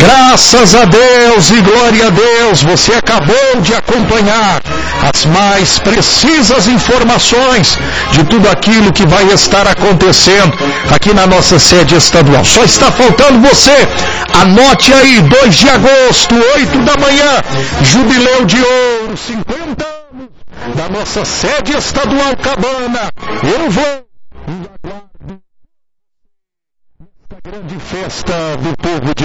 Graças a Deus e glória a Deus, você acabou de acompanhar as mais precisas informações de tudo aquilo que vai estar acontecendo aqui na nossa sede estadual. Só está faltando você, anote aí, 2 de agosto, 8 da manhã, Jubileu de Ouro, 50 anos da nossa sede estadual Cabana. Eu vou e aguardo esta grande festa do povo de